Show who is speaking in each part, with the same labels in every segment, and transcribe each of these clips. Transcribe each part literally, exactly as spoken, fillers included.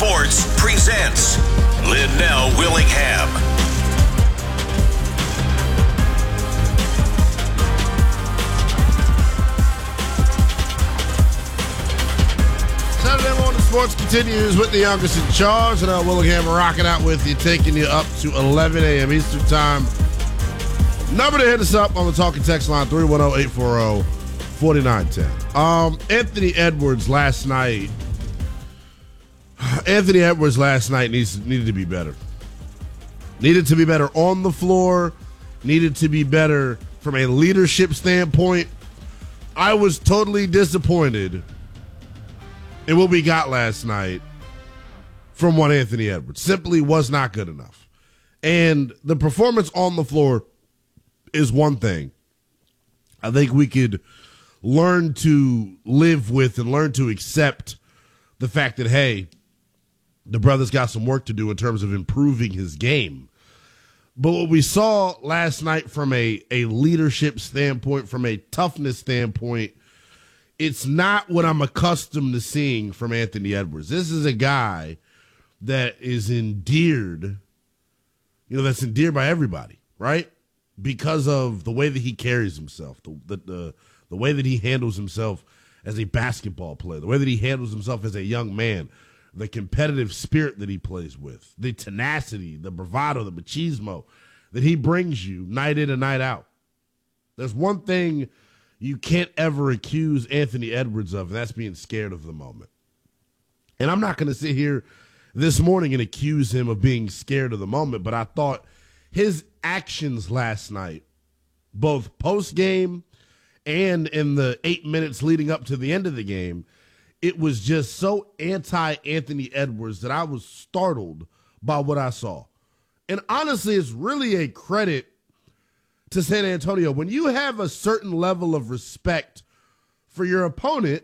Speaker 1: Sports presents Lindell Willingham.
Speaker 2: Saturday Morning Sports continues with the youngest in charge, and Lindell Willingham rocking out with you, taking you up to eleven a.m. Eastern Time. Number to hit us up on the talking text line, three one zero, eight four zero, four nine one zero. Um, Anthony Edwards last night. Anthony Edwards last night needs needed to be better. Needed to be better on the floor. Needed to be better from a leadership standpoint. I was totally disappointed in what we got last night from one Anthony Edwards. Simply was not good enough. And the performance on the floor is one thing. I think we could learn to live with and learn to accept the fact that, hey, the brother's got some work to do in terms of improving his game. But what we saw last night from a, a leadership standpoint, from a toughness standpoint, it's not what I'm accustomed to seeing from Anthony Edwards. This is a guy that is endeared, you know, that's endeared by everybody, right? Because of the way that he carries himself, the, the the the way that he handles himself as a basketball player, the way that he handles himself as a young man, the competitive spirit that he plays with, the tenacity, the bravado, the machismo that he brings you night in and night out. There's one thing you can't ever accuse Anthony Edwards of, and that's being scared of the moment. And I'm not going to sit here this morning and accuse him of being scared of the moment, but I thought his actions last night, both post-game and in the eight minutes leading up to the end of the game, it was just so anti-Anthony Edwards that I was startled by what I saw. And honestly, it's really a credit to San Antonio. When you have a certain level of respect for your opponent,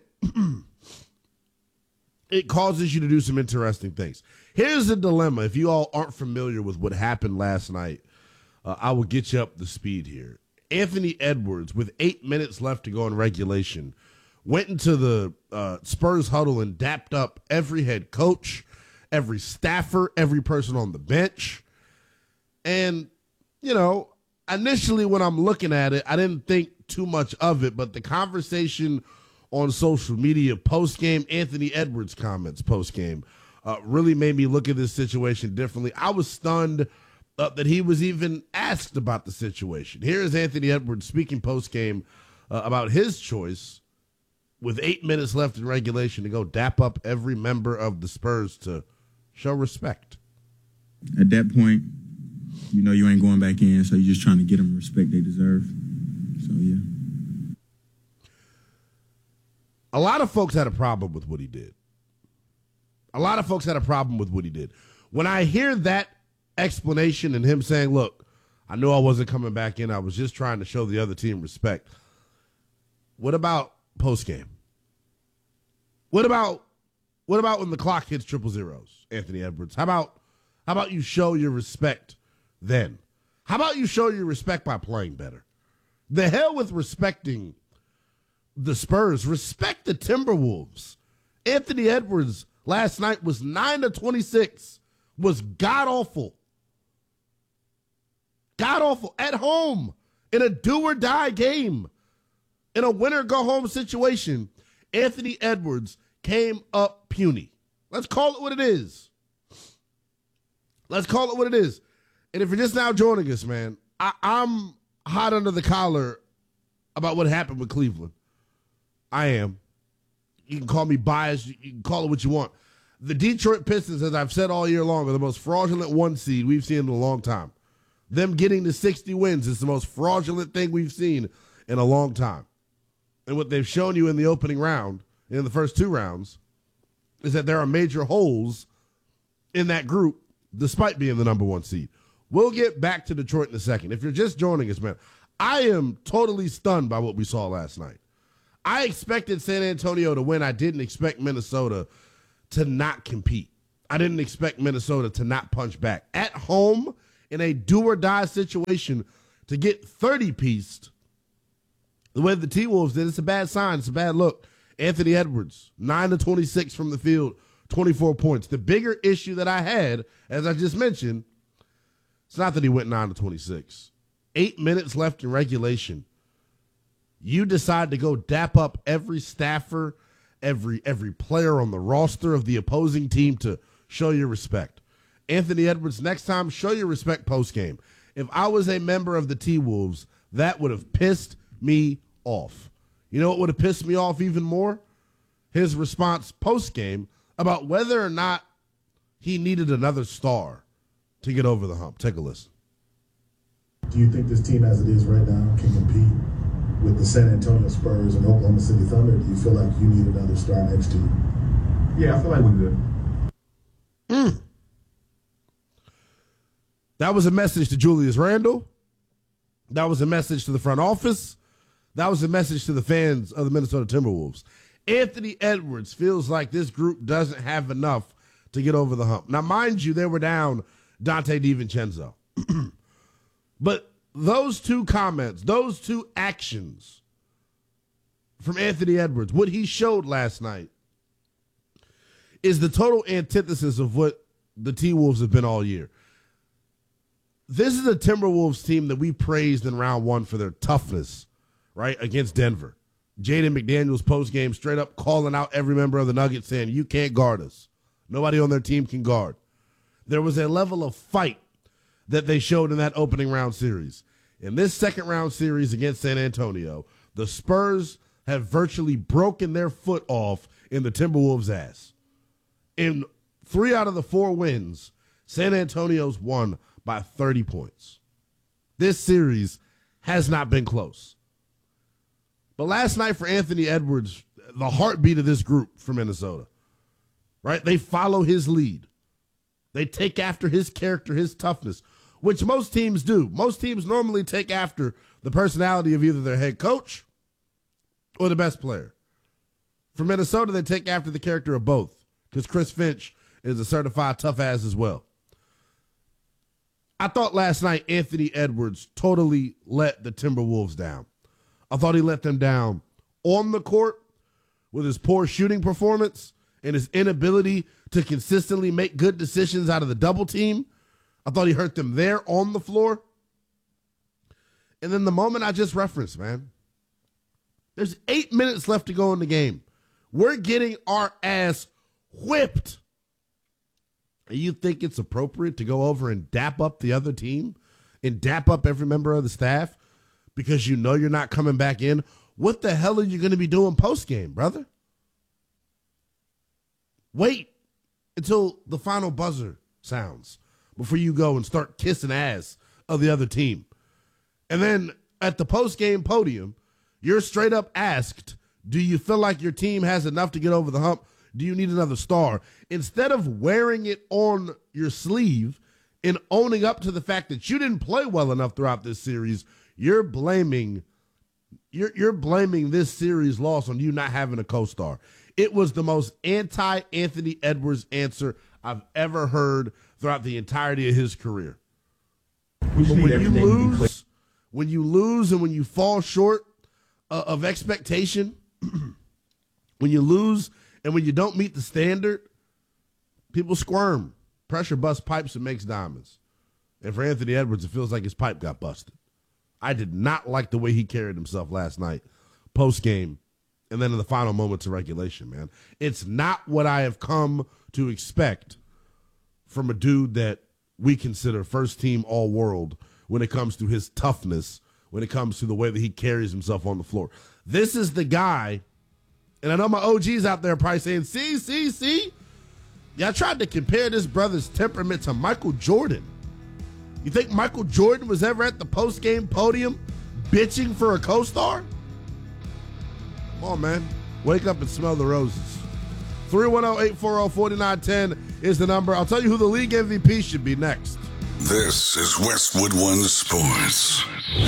Speaker 2: it causes you to do some interesting things. Here's the dilemma. If you all aren't familiar with what happened last night, uh, I will get you up to speed here. Anthony Edwards, with eight minutes left to go in regulation, went into the uh, Spurs huddle and dapped up every head coach, every staffer, every person on the bench. And, you know, initially when I'm looking at it, I didn't think too much of it, but the conversation on social media post-game, Anthony Edwards' comments post-game, uh, really made me look at this situation differently. I was stunned uh, that he was even asked about the situation. Here is Anthony Edwards speaking post-game uh, about his choice with eight minutes left in regulation to go dap up every member of the Spurs to show respect.
Speaker 3: At that point, you know you ain't going back in, so you're just trying to get them the respect they deserve. So, yeah.
Speaker 2: A lot of folks had a problem with what he did. A lot of folks had a problem with what he did. When I hear that explanation and him saying, look, I knew I wasn't coming back in. I was just trying to show the other team respect. What about post-game? What about what about when the clock hits triple zeros, Anthony Edwards? How about how about you show your respect then? How about you show your respect by playing better? The hell with respecting the Spurs. Respect the Timberwolves. Anthony Edwards last night was nine to twenty-six, was god-awful. God-awful at home in a do-or-die game. In a winner-go-home situation, Anthony Edwards came up puny. Let's call it what it is. Let's call it what it is. And if you're just now joining us, man, I, I'm hot under the collar about what happened with Cleveland. I am. You can call me biased. You can call it what you want. The Detroit Pistons, as I've said all year long, are the most fraudulent one seed we've seen in a long time. Them getting to sixty wins is the most fraudulent thing we've seen in a long time. And what they've shown you in the opening round, in the first two rounds, is that there are major holes in that group despite being the number one seed. We'll get back to Detroit in a second. If you're just joining us, man, I am totally stunned by what we saw last night. I expected San Antonio to win. I didn't expect Minnesota to not compete. I didn't expect Minnesota to not punch back. At home, in a do-or-die situation, to get thirty-pieced the way the T-Wolves did, it's a bad sign. It's a bad look. Anthony Edwards, nine to twenty-six from the field, twenty-four points. The bigger issue that I had, as I just mentioned, it's not that he went nine to twenty-six. Eight minutes left in regulation. You decide to go dap up every staffer, every every player on the roster of the opposing team to show your respect. Anthony Edwards, next time, show your respect post-game. If I was a member of the T-Wolves, that would have pissed me off. You know what would have pissed me off even more? His response post-game about whether or not he needed another star to get over the hump. Take a listen.
Speaker 4: Do you think this team as it is right now can compete with the San Antonio Spurs and Oklahoma City Thunder? Do you feel like you need another star next to you?
Speaker 5: Yeah, I feel like we're good.
Speaker 2: Mm. That was a message to Julius Randle. That was a message to the front office. That was a message to the fans of the Minnesota Timberwolves. Anthony Edwards feels like this group doesn't have enough to get over the hump. Now, mind you, they were down Dante DiVincenzo. But those two comments, those two actions from Anthony Edwards, what he showed last night, is the total antithesis of what the T-Wolves have been all year. This is a Timberwolves team that we praised in round one for their toughness, right, against Denver. Jaden McDaniels postgame straight up calling out every member of the Nuggets saying, you can't guard us. Nobody on their team can guard. There was a level of fight that they showed in that opening round series. In this second round series against San Antonio, the Spurs have virtually broken their foot off in the Timberwolves' ass. In three out of the four wins, San Antonio's won by thirty points. This series has not been close. But last night for Anthony Edwards, the heartbeat of this group from Minnesota, right? They follow his lead. They take after his character, his toughness, which most teams do. Most teams normally take after the personality of either their head coach or the best player. For Minnesota, they take after the character of both, because Chris Finch is a certified tough ass as well. I thought last night Anthony Edwards totally let the Timberwolves down. I thought he let them down on the court with his poor shooting performance and his inability to consistently make good decisions out of the double team. I thought he hurt them there on the floor. And then the moment I just referenced, man, there's eight minutes left to go in the game. We're getting our ass whipped. And you think it's appropriate to go over and dap up the other team and dap up every member of the staff because you know you're not coming back in? What the hell are you going to be doing post-game, brother? Wait until the final buzzer sounds before you go and start kissing ass of the other team. And then at the post-game podium, you're straight up asked, do you feel like your team has enough to get over the hump? Do you need another star? Instead of wearing it on your sleeve and owning up to the fact that you didn't play well enough throughout this series, you're blaming you're, you're blaming this series loss on you not having a co-star. It was the most anti-Anthony Edwards answer I've ever heard throughout the entirety of his career.
Speaker 5: We just
Speaker 2: But
Speaker 5: need
Speaker 2: when you
Speaker 5: everything to be clear.
Speaker 2: lose, when you lose and when you fall short uh, of expectation, when you lose and when you don't meet the standard, people squirm. Pressure busts pipes and makes diamonds. And for Anthony Edwards, it feels like his pipe got busted. I did not like the way he carried himself last night, post-game, and then in the final moments of regulation, man. It's not what I have come to expect from a dude that we consider first-team all-world when it comes to his toughness, when it comes to the way that he carries himself on the floor. This is the guy, and I know my O Gs out there probably saying, see, see, see? Y'all tried to compare this brother's temperament to Michael Jordan. You think Michael Jordan was ever at the post-game podium bitching for a co-star? Come on, man. Wake up and smell the roses. three one zero, eight four zero, four nine one zero is the number. I'll tell you who the league M V P should be next.
Speaker 1: This is Westwood One Sports.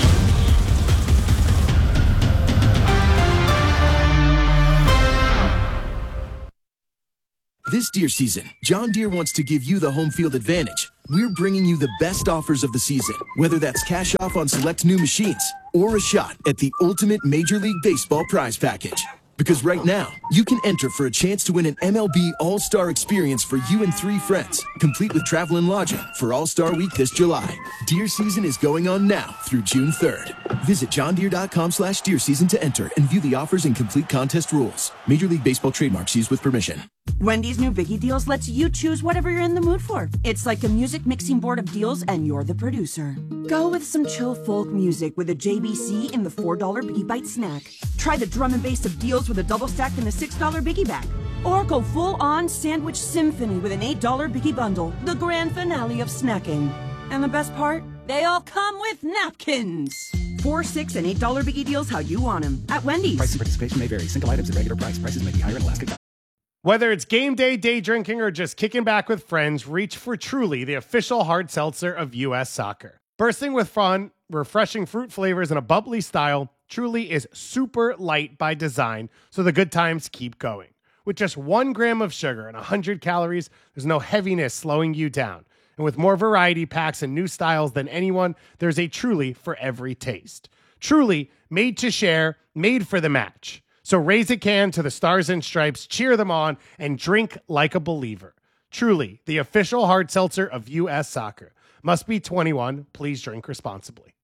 Speaker 6: This Deere season, John Deere wants to give you the home field advantage. We're bringing you the best offers of the season, whether that's cash off on select new machines or a shot at the ultimate Major League Baseball prize package. Because right now, you can enter for a chance to win an M L B All-Star experience for you and three friends, complete with travel and lodging for All-Star Week this July. Deer season is going on now through June third. Visit johndeere.com slash deer season to enter and view the offers and complete contest rules. Major League Baseball trademarks used with permission.
Speaker 7: Wendy's new Biggie Deals lets you choose whatever you're in the mood for. It's like a music mixing board of deals, and you're the producer. Go with some chill folk music with a J B C in the four dollar Biggie Bite snack. Try the drum and bass of deals with a double stack in the six dollar Biggie Bag. Or go full-on sandwich symphony with an eight dollar Biggie Bundle, the grand finale of snacking. And the best part? They all come with napkins. Four, six, and eight dollar Biggie Deals how you want them at Wendy's.
Speaker 8: Price and participation may vary. Single items at regular price. Prices may be higher in Alaska.
Speaker 9: Whether it's game day, day drinking, or just kicking back with friends, reach for Truly, the official hard seltzer of U S Soccer. Bursting with fun, refreshing fruit flavors, and a bubbly style, Truly is super light by design, so the good times keep going. With just one gram of sugar and one hundred calories, there's no heaviness slowing you down. And with more variety packs and new styles than anyone, there's a Truly for every taste. Truly, made to share, made for the match. So raise a can to the Stars and Stripes, cheer them on, and drink like a believer. Truly, the official hard seltzer of U S Soccer. Must be twenty-one. Please drink responsibly.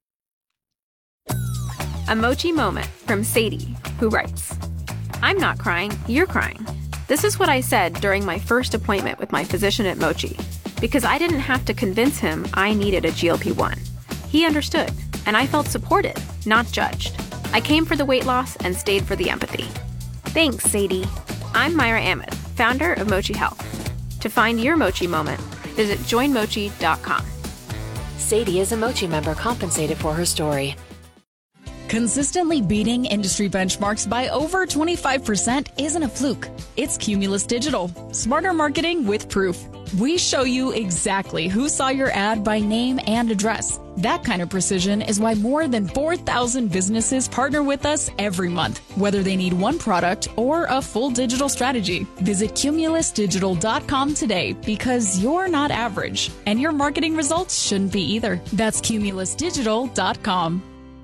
Speaker 10: A Mochi moment from Sadie, who writes, I'm not crying, you're crying. This is what I said during my first appointment with my physician at Mochi, because I didn't have to convince him I needed a G L P one. He understood, and I felt supported, not judged. I came for the weight loss and stayed for the empathy. Thanks, Sadie. I'm Myra Ahmed, founder of Mochi Health. To find your Mochi moment, visit join mochi dot com.
Speaker 11: Sadie is a Mochi member compensated for her story.
Speaker 12: Consistently beating industry benchmarks by over twenty-five percent isn't a fluke. It's Cumulus Digital. Smarter marketing with proof. We show you exactly who saw your ad by name and address. That kind of precision is why more than four thousand businesses partner with us every month, whether they need one product or a full digital strategy. Visit cumulus digital dot com today, because you're not average, and your marketing results shouldn't be either. That's cumulus digital dot com.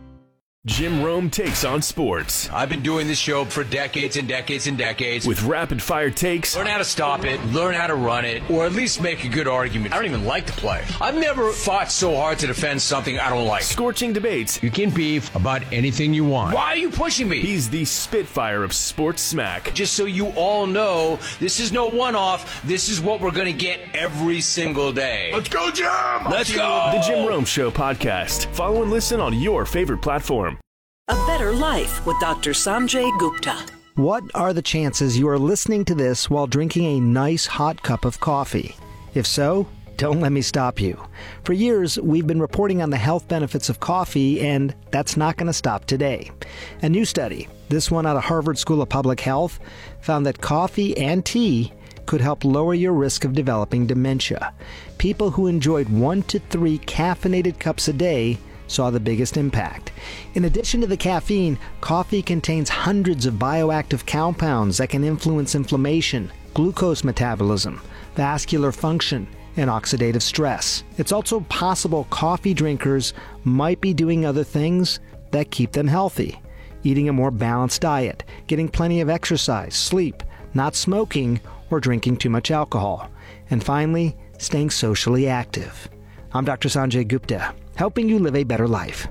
Speaker 13: Jim Rome takes on sports.
Speaker 14: I've been doing this show for decades and decades and decades.
Speaker 13: With rapid-fire takes.
Speaker 14: Learn how to stop it, learn how to run it, or at least make a good argument. I don't even like the play. I've never fought so hard to defend something I don't like.
Speaker 13: Scorching debates.
Speaker 14: You can beef about anything you want. Why are you pushing me?
Speaker 13: He's the Spitfire of sports smack.
Speaker 14: Just so you all know, this is no one-off. This is what we're going to get every single day.
Speaker 1: Let's go, Jim!
Speaker 14: Let's go!
Speaker 13: The Jim Rome Show podcast. Follow and listen on your favorite platform.
Speaker 15: A Better Life with Doctor Sanjay Gupta.
Speaker 16: What are the chances you are listening to this while drinking a nice hot cup of coffee? If so, don't let me stop you. For years, we've been reporting on the health benefits of coffee, and that's not going to stop today. A new study, this one out of Harvard School of Public Health, found that coffee and tea could help lower your risk of developing dementia. People who enjoyed one to three caffeinated cups a day saw the biggest impact. In addition to the caffeine, coffee contains hundreds of bioactive compounds that can influence inflammation, glucose metabolism, vascular function, and oxidative stress. It's also possible coffee drinkers might be doing other things that keep them healthy. Eating a more balanced diet, getting plenty of exercise, sleep, not smoking, or drinking too much alcohol. And finally, staying socially active. I'm Doctor Sanjay Gupta, helping you live a better life.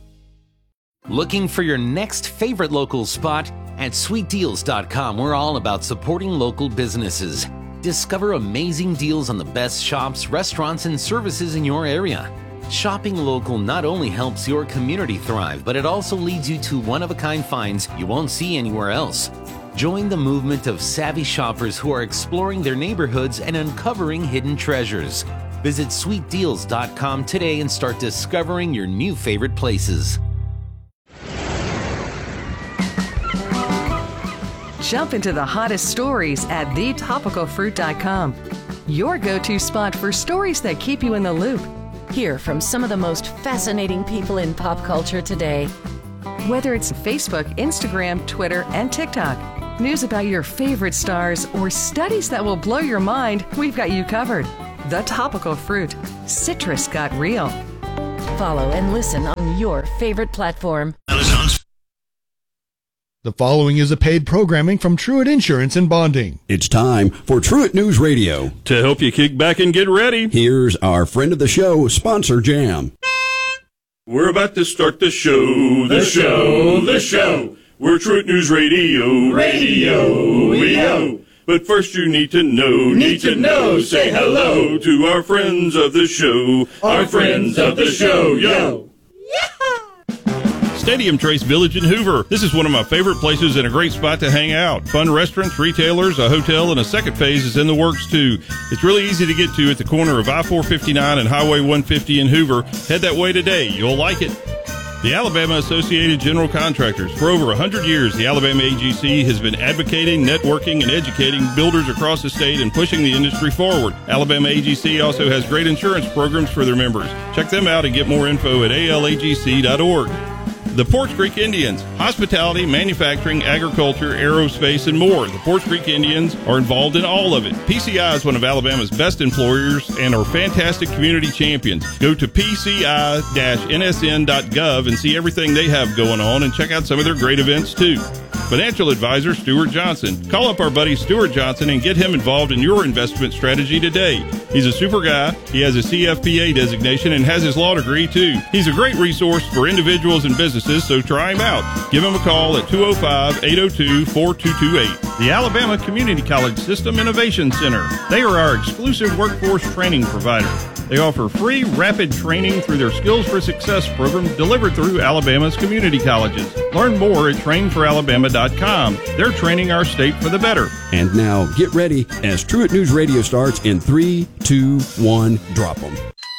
Speaker 17: Looking for your next favorite local spot? At sweet deals dot com, we're all about supporting local businesses. Discover amazing deals on the best shops, restaurants, and services in your area. Shopping local not only helps your community thrive, but it also leads you to one-of-a-kind finds you won't see anywhere else. Join the movement of savvy shoppers who are exploring their neighborhoods and uncovering hidden treasures. Visit sweet deals dot com today and start discovering your new favorite places.
Speaker 18: Jump into the hottest stories at the topical fruit dot com. Your go-to spot for stories that keep you in the loop.
Speaker 11: Hear from some of the most fascinating people in pop culture today.
Speaker 18: Whether it's Facebook, Instagram, Twitter, and TikTok, news about your favorite stars, or studies that will blow your mind, we've got you covered. The Topical Fruit. Citrus got real.
Speaker 11: Follow and listen on your favorite platform.
Speaker 19: The following is a paid programming from Truett Insurance and Bonding.
Speaker 20: It's time for Truett News Radio.
Speaker 21: To help you kick back and get ready,
Speaker 20: here's our friend of the show, Sponsor Jam.
Speaker 21: We're about to start the show, the show, the show. We're Truett News Radio, radio, yo. But first you need to know, need to know, say hello to our friends of the show, our friends of the show, yo. Stadium Trace Village in Hoover. This is one of my favorite places and a great spot to hang out. Fun restaurants, retailers, a hotel, and a second phase is in the works too. It's really easy to get to at the corner of I four fifty-nine and Highway one fifty in Hoover. Head that way today. You'll like it. The Alabama Associated General Contractors. For over one hundred years, the Alabama A G C has been advocating, networking, and educating builders across the state and pushing the industry forward. Alabama A G C also has great insurance programs for their members. Check them out and get more info at A L A G C dot org. The Porch Creek Indians, hospitality, manufacturing, agriculture, aerospace, and more. The Porch Creek Indians are involved in all of it. P C I is one of Alabama's best employers and are fantastic community champions. Go to P C I N S N dot gov and see everything they have going on and check out some of their great events too. Financial advisor Stuart Johnson. Call up our buddy Stuart Johnson and get him involved in your investment strategy today. He's a super guy. He has a C F P A designation and has his law degree too. He's a great resource for individuals and businesses, so try him out. Give him a call at two oh five, eight oh two, four two two eight. The Alabama Community College System Innovation Center. They are our exclusive workforce training provider. They offer free, rapid training through their Skills for Success program delivered through Alabama's community colleges. Learn more at train for alabama dot com. They're training our state for the better.
Speaker 20: And now, get ready as Truett News Radio starts in three, two, one, drop them.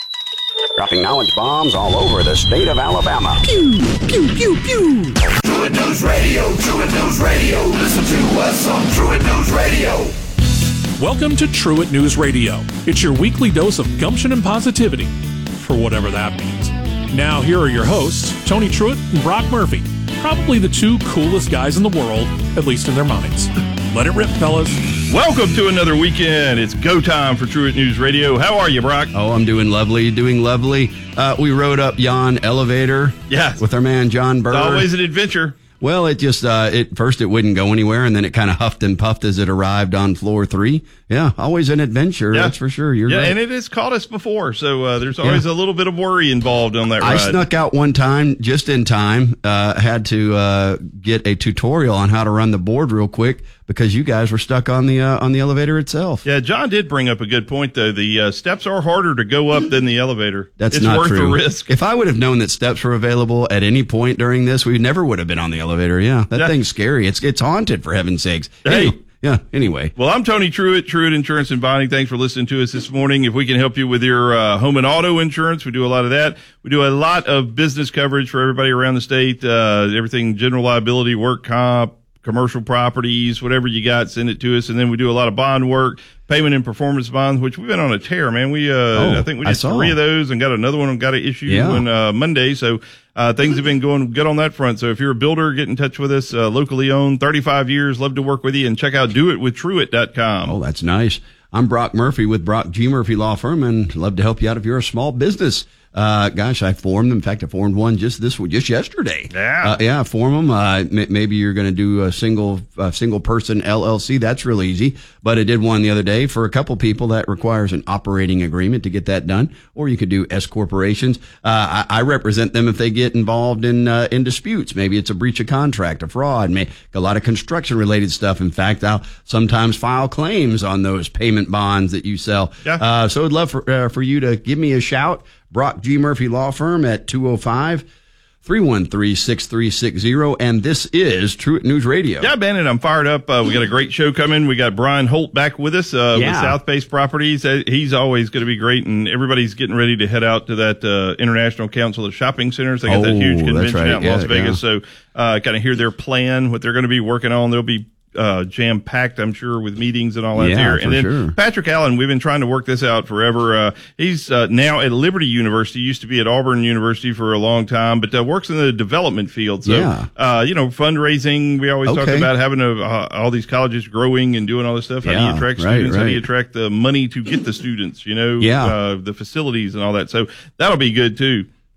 Speaker 22: Dropping knowledge bombs all over the state of Alabama.
Speaker 23: Pew, pew, pew, pew.
Speaker 1: Truett News Radio, Truett News Radio. Listen to us on Truett News Radio.
Speaker 24: Welcome to Truett News Radio. It's your weekly dose of gumption and positivity, for whatever that means. Now, here are your hosts, Tony Truett and Brock Murphy. Probably the two coolest guys in the world, at least in their minds. Let it rip, fellas.
Speaker 21: Welcome to another weekend. It's go time for Truett News Radio. How are you, Brock?
Speaker 20: Oh, I'm doing lovely, doing lovely. Uh, we rode up yon elevator
Speaker 21: yeah.
Speaker 20: with our man John Burr.
Speaker 21: It's always an adventure.
Speaker 20: Well, it just, uh, it first it wouldn't go anywhere, and then it kind of huffed and puffed as it arrived on floor three. Yeah, always an adventure, yeah. That's for sure. You're
Speaker 21: yeah,
Speaker 20: right.
Speaker 21: And it has caught us before, so uh, there's always yeah. a little bit of worry involved on that
Speaker 20: I
Speaker 21: ride.
Speaker 20: I snuck out one time, just in time, uh, had to uh, get a tutorial on how to run the board real quick because you guys were stuck on the uh, on the elevator itself.
Speaker 21: Yeah, John did bring up a good point, though. The uh, steps are harder to go up than the elevator.
Speaker 20: That's
Speaker 21: it's
Speaker 20: not
Speaker 21: worth
Speaker 20: true.
Speaker 21: the risk.
Speaker 20: If I would have known that steps were available at any point during this, we never would have been on the elevator. Yeah, that yeah. thing's scary. It's it's haunted, for heaven's sakes.
Speaker 21: Hey.
Speaker 20: Anyway, yeah, anyway.
Speaker 21: Well, I'm Tony Truett, Truett Insurance and Bonding. Thanks for listening to us this morning. If we can help you with your uh, home and auto insurance, we do a lot of that. We do a lot of business coverage for everybody around the state, uh, everything general liability, work comp, commercial properties, whatever you got, send it to us. And then we do a lot of bond work, payment and performance bonds, which we've been on a tear, man. We, uh,
Speaker 20: oh,
Speaker 21: I think we did three of those and got another one got to issue
Speaker 20: yeah.
Speaker 21: on uh, Monday. So, uh, things have been going good on that front. So if you're a builder, get in touch with us, uh, locally owned, thirty-five years, love to work with you, and check out do it with truett dot com.
Speaker 20: Oh, that's nice. I'm Brock Murphy with Brock G. Murphy Law Firm, and love to help you out if you're a small business. Uh, gosh, I formed them. In fact, I formed one just this just yesterday.
Speaker 21: Yeah,
Speaker 20: uh, yeah, form them. Uh, m- maybe you're going to do a single uh, single person L L C. That's real easy. But I did one the other day for a couple people that requires an operating agreement to get that done. Or you could do S corporations. Uh, I, I represent them if they get involved in uh, in disputes. Maybe it's a breach of contract, a fraud, may, a lot of construction related stuff. In fact, I'll sometimes file claims on those payment bonds that you sell.
Speaker 21: Yeah.
Speaker 20: Uh, so I'd love for uh, for you to give me a shout. Brock G. Murphy Law Firm at two oh five, three one three, six three six zero. And this is Truett News Radio.
Speaker 21: Yeah, Bandit, I'm fired up. Uh, we got a great show coming. We got Brian Holt back with us uh,
Speaker 20: yeah.
Speaker 21: with South Base Properties. Uh, he's always going to be great, and everybody's getting ready to head out to that uh, International Council of Shopping Centers. They got
Speaker 20: oh,
Speaker 21: that huge convention
Speaker 20: right.
Speaker 21: out in
Speaker 20: yeah,
Speaker 21: Las Vegas.
Speaker 20: Yeah.
Speaker 21: So uh, kind of hear their plan, what they're going to be working on. They'll be uh, jam packed, I'm sure, with meetings and all that
Speaker 20: yeah,
Speaker 21: there.
Speaker 20: For
Speaker 21: and then
Speaker 20: sure.
Speaker 21: Patrick Allen, we've been trying to work this out forever. Uh, he's uh, now at Liberty University, used to be at Auburn University for a long time, but uh, works in the development field. So,
Speaker 20: yeah.
Speaker 21: uh, you know, fundraising, we always
Speaker 20: okay.
Speaker 21: talk about having a, uh, all these colleges growing and doing all this stuff. How
Speaker 20: yeah,
Speaker 21: do you attract
Speaker 20: right,
Speaker 21: students?
Speaker 20: right.
Speaker 21: How do you attract the money to get the students, you know,
Speaker 20: yeah.
Speaker 21: uh, the facilities and all that. So that'll be good too.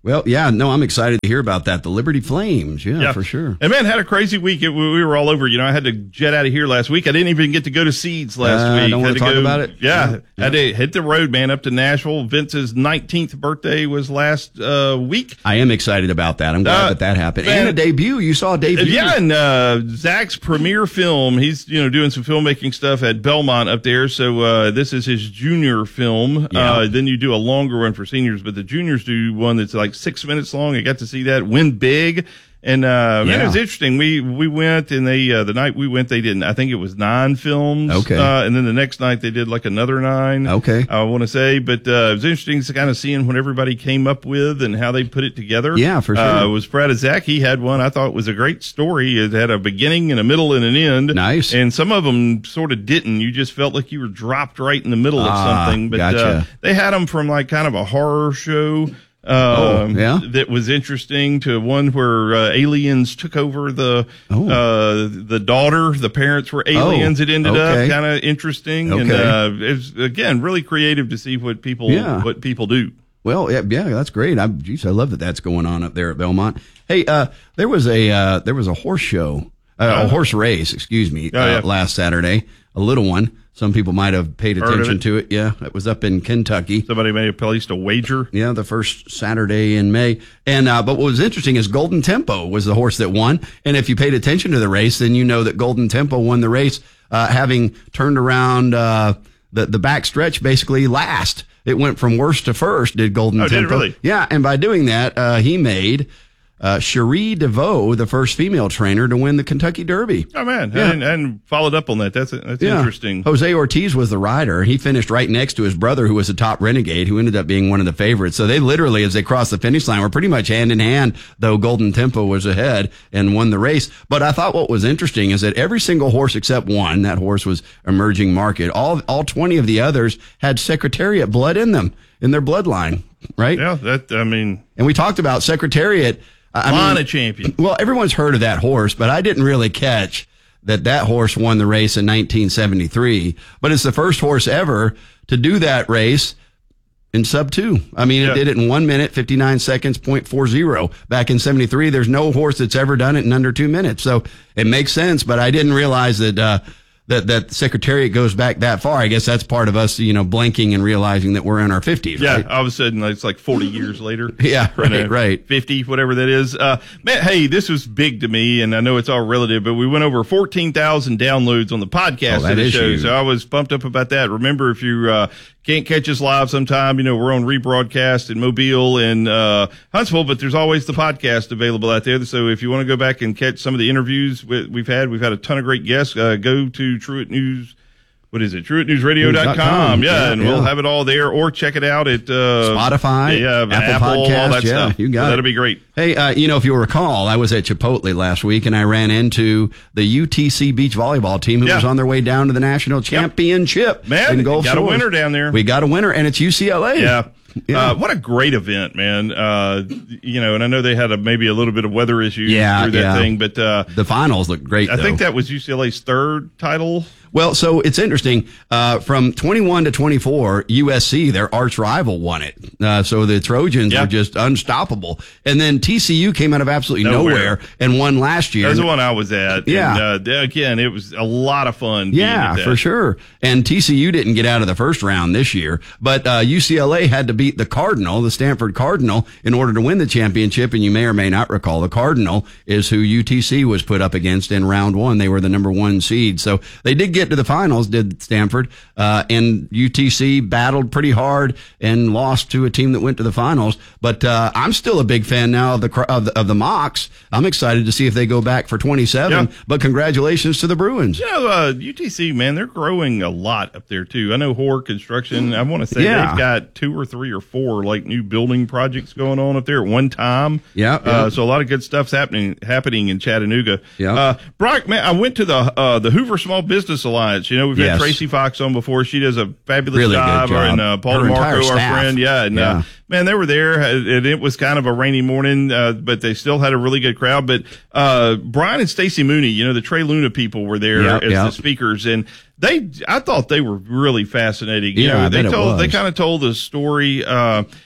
Speaker 20: Well, yeah, no, I'm excited to hear about that. The Liberty Flames, yeah,
Speaker 21: Yeah.
Speaker 20: for sure.
Speaker 21: And man, had a crazy week. It, we were all over. You know, I had to jet out of here last week. I didn't even get to go to Seeds last
Speaker 20: Uh,
Speaker 21: week.
Speaker 20: don't
Speaker 21: Had
Speaker 20: wanna
Speaker 21: to
Speaker 20: talk
Speaker 21: go-
Speaker 20: about it?
Speaker 21: Yeah,
Speaker 20: Yeah.
Speaker 21: had to hit the road, man, up to Nashville. Vince's nineteenth birthday was last uh, week.
Speaker 20: I am excited about that. I'm glad
Speaker 21: Uh,
Speaker 20: that that happened.
Speaker 21: man,
Speaker 20: and a debut. You saw a debut.
Speaker 21: Yeah, and uh, Zach's premiere film. He's you know doing some filmmaking stuff at Belmont up there. So uh, this is his junior film.
Speaker 20: Yeah.
Speaker 21: Uh, then you do a longer one for seniors, but the juniors do one that's like six minutes long. I got to see that. Win big. And uh, man,
Speaker 20: Yeah.
Speaker 21: it was interesting. We we went and they uh, the night we went, they did I think it was nine films.
Speaker 20: Okay.
Speaker 21: Uh, and then the next night they did like another nine.
Speaker 20: Okay.
Speaker 21: I want to say, but uh, it was interesting to kind of seeing what everybody came up with and how they put it together.
Speaker 20: Yeah, for sure.
Speaker 21: Uh, it was proud of Zach. He had one I thought was a great story. It had a beginning and a middle and an end.
Speaker 20: Nice.
Speaker 21: And some of them sort of didn't. You just felt like you were dropped right in the middle of
Speaker 20: Ah,
Speaker 21: something. But
Speaker 20: gotcha.
Speaker 21: uh, they had them from like kind of a horror show. Um,
Speaker 20: Oh, yeah?
Speaker 21: That was interesting to one where uh, aliens took over the
Speaker 20: Oh.
Speaker 21: uh, the daughter. The parents were aliens.
Speaker 20: Oh,
Speaker 21: it ended
Speaker 20: okay.
Speaker 21: up kind of interesting, and
Speaker 20: Okay.
Speaker 21: uh, it's again really creative to see what people
Speaker 20: Yeah.
Speaker 21: what people do.
Speaker 20: Well, yeah, yeah, that's great. I, geez, I love that that's going on up there at Belmont. Hey, uh, there was a uh, there was a horse show, uh, a horse race, excuse me,
Speaker 21: Oh,
Speaker 20: uh,
Speaker 21: yeah.
Speaker 20: last Saturday. A little one. Some people might have paid
Speaker 21: Heard of
Speaker 20: attention
Speaker 21: it.
Speaker 20: to it. Yeah, it was up in Kentucky.
Speaker 21: Somebody may have placed a wager.
Speaker 20: Yeah, the first Saturday in May. And uh, but what was interesting is Golden Tempo was the horse that won. And if you paid attention to the race, then you know that Golden Tempo won the race, uh, having turned around uh, the the back stretch basically last. It went from worst to first. Did Golden
Speaker 21: Oh, did it
Speaker 20: Tempo?
Speaker 21: really?
Speaker 20: Yeah, and by doing that, uh, he made uh, Cherie DeVoe the first female trainer to win the Kentucky Derby.
Speaker 21: Oh man,
Speaker 20: Yeah.
Speaker 21: I hadn't, I hadn't followed up on that. That's that's
Speaker 20: Yeah.
Speaker 21: interesting.
Speaker 20: Jose Ortiz was the rider. He finished right next to his brother, who was a top renegade, who ended up being one of the favorites. So they literally, as they crossed the finish line, were pretty much hand in hand, though Golden Tempo was ahead and won the race. But I thought what was interesting is that every single horse except one, that horse was Emerging Market, all all twenty of the others had Secretariat blood in them, in their bloodline, right?
Speaker 21: Yeah, that I mean,
Speaker 20: And we talked about Secretariat. I
Speaker 21: Lana
Speaker 20: mean,
Speaker 21: champion.
Speaker 20: Well, everyone's heard of that horse, but I didn't really catch that that horse won the race in nineteen seventy-three. But it's the first horse ever to do that race in sub two. I mean,
Speaker 21: Yeah.
Speaker 20: it did it in one minute, fifty-nine seconds, point four zero. Back in seventy-three, there's no horse that's ever done it in under two minutes. So it makes sense, but I didn't realize that, uh, that, that Secretariat goes back that far. I guess that's part of us, you know, blinking and realizing that we're in our fifties.
Speaker 21: Yeah,
Speaker 20: Right?
Speaker 21: all of a sudden it's like forty years later.
Speaker 20: Yeah, right,
Speaker 21: You know,
Speaker 20: right.
Speaker 21: fifty, whatever that is. Uh, man, hey, this was big to me, and I know it's all relative, but we went over fourteen thousand downloads on the podcast
Speaker 20: Oh, that
Speaker 21: of the
Speaker 20: is
Speaker 21: show,
Speaker 20: huge.
Speaker 21: so I was pumped up about that. Remember, if you uh, can't catch us live sometime, you know, we're on rebroadcast in Mobile and uh, Huntsville, but there's always the podcast available out there. So if you want to go back and catch some of the interviews we- we've had, we've had a ton of great guests. Uh, go to Truett News. What is it? Truett News Radio dot com. Yeah,
Speaker 20: Yeah,
Speaker 21: and
Speaker 20: yeah.
Speaker 21: we'll have it all there, or check it out at uh,
Speaker 20: Spotify,
Speaker 21: yeah,
Speaker 20: Apple,
Speaker 21: Apple,
Speaker 20: Podcast,
Speaker 21: all that
Speaker 20: yeah,
Speaker 21: stuff.
Speaker 20: you got
Speaker 21: So
Speaker 20: it.
Speaker 21: that'll be great.
Speaker 20: Hey, uh, you know, if you'll recall, I was at Chipotle last week and I ran into the U T C beach volleyball team who
Speaker 21: Yeah.
Speaker 20: was on their way down to the national championship.
Speaker 21: Man,
Speaker 20: in Gulf
Speaker 21: got a
Speaker 20: Shores.
Speaker 21: winner down there.
Speaker 20: We got a winner, and it's U C L A.
Speaker 21: Yeah.
Speaker 20: Yeah.
Speaker 21: Uh, what a great event, man. Uh, you know, and I know they had a, maybe a little bit of weather issues
Speaker 20: Yeah,
Speaker 21: through that
Speaker 20: yeah.
Speaker 21: thing, but uh,
Speaker 20: The finals looked great,
Speaker 21: I think
Speaker 20: though.
Speaker 21: that was U C L A's third title.
Speaker 20: Well, so it's interesting. Uh, from twenty-one to twenty-four, U S C, their arch rival, won it. Uh, so the Trojans
Speaker 21: Yeah.
Speaker 20: were just unstoppable. And then T C U came out of absolutely
Speaker 21: Nowhere.
Speaker 20: nowhere, and won last year.
Speaker 21: That was the one I was at.
Speaker 20: Yeah.
Speaker 21: And, uh, again, it was a lot of fun. being
Speaker 20: Yeah,
Speaker 21: at that.
Speaker 20: for sure. And T C U didn't get out of the first round this year, but uh, U C L A had to beat the Cardinal, the Stanford Cardinal, in order to win the championship. And you may or may not recall, the Cardinal is who U T C was put up against in round one. They were the number one seed. So they did get to the finals, did Stanford, uh, and U T C battled pretty hard and lost to a team that went to the finals. But uh, I'm still a big fan now of the, cr- of the of the Mocs. I'm excited to see if they go back for twenty-seven.
Speaker 21: Yeah.
Speaker 20: But congratulations to the Bruins.
Speaker 21: You know, uh, U T C, man, they're growing a lot up there, too. I know Hoare Construction, I want to say
Speaker 20: Yeah.
Speaker 21: they've got two or three or four, like, new building projects going on up there at one time.
Speaker 20: Yeah, yeah.
Speaker 21: Uh, so a lot of good stuff's happening happening in Chattanooga.
Speaker 20: Yeah.
Speaker 21: Uh, Brock, man, I went to the uh, the Hoover Small Business Alliance. You know, we've
Speaker 20: Yes.
Speaker 21: had Tracy Fox on before. She does a fabulous
Speaker 20: Really good
Speaker 21: job.
Speaker 20: job.
Speaker 21: And uh, Paul
Speaker 20: Her entire
Speaker 21: DeMarco, our
Speaker 20: staff.
Speaker 21: friend. Yeah. And,
Speaker 20: Yeah.
Speaker 21: Uh, man, they were there, and it was kind of a rainy morning, uh, but they still had a really good crowd. But uh, Brian and Stacy Mooney, you know, the Trey Luna people were there
Speaker 20: Yeah,
Speaker 21: as
Speaker 20: yeah.
Speaker 21: the speakers, and they, I thought they were really fascinating. You
Speaker 20: Yeah,
Speaker 21: know,
Speaker 20: I
Speaker 21: they
Speaker 20: bet it
Speaker 21: told, they
Speaker 20: was.
Speaker 21: kind of told the story. Uh,